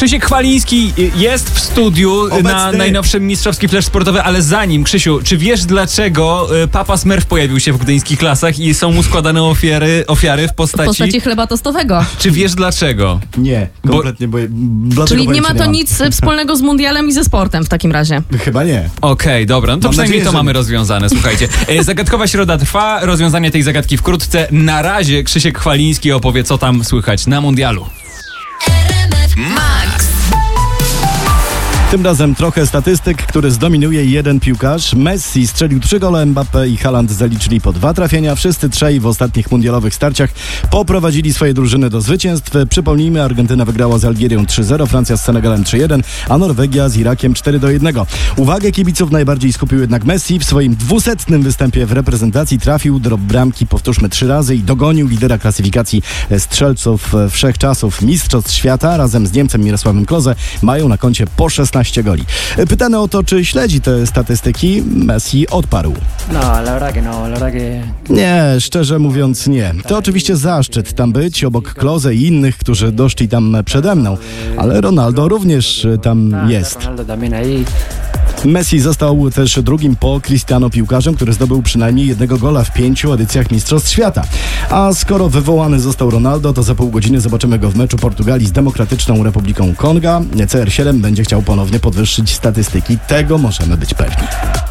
Krzysiek Chwaliński jest w studiu Obecny. na najnowszym mistrzowski flash sportowy, ale zanim, Krzysiu, czy wiesz dlaczego Papa Smurf pojawił się w gdyńskich klasach i są mu składane ofiary w W postaci chleba tostowego. Czy wiesz dlaczego? Nie, kompletnie, bo Czyli nie ma to nic wspólnego z mundialem i ze sportem w takim razie. Chyba nie. Okej, dobra, no to Mam przynajmniej nadzieję, to że mamy nie. rozwiązane, słuchajcie. Zagadkowa środa trwa, rozwiązanie tej zagadki wkrótce. Na razie Krzysiek Chwaliński opowie, co tam słychać na mundialu. Tym razem trochę statystyk, który zdominuje jeden piłkarz. Messi strzelił 3 gole, Mbappé i Haaland zaliczyli po 2 trafienia. Wszyscy trzej w ostatnich mundialowych starciach poprowadzili swoje drużyny do zwycięstw. Przypomnijmy, Argentyna wygrała z Algierią 3-0, Francja z Senegalem 3-1, a Norwegia z Irakiem 4-1. Uwagę kibiców najbardziej skupił jednak Messi. W swoim 200. występie w reprezentacji trafił do bramki, powtórzmy, 3 razy i dogonił lidera klasyfikacji strzelców wszechczasów. Mistrzostw świata razem z Niemcem Mirosławem Klose mają na koncie po 16 goli. Pytany o to, czy śledzi te statystyki, Messi odparł. No, la verdad que no, la verdad que... Nie, szczerze mówiąc nie. To oczywiście zaszczyt tam być, obok Klose i innych, którzy doszli tam przede mną. Ale Ronaldo również tam jest. Ronaldo también ahí. Messi został też drugim po Cristiano piłkarzem, który zdobył przynajmniej 1 gola w 5 edycjach Mistrzostw Świata. A skoro wywołany został Ronaldo, to za pół godziny zobaczymy go w meczu Portugalii z Demokratyczną Republiką Konga. CR7 będzie chciał ponownie podwyższyć statystyki. Tego możemy być pewni.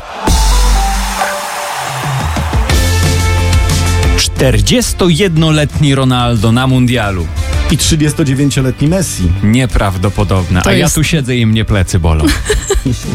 41-letni Ronaldo na mundialu. I 39-letni Messi. Nieprawdopodobne. To A ja jest- tu siedzę i mnie plecy bolą.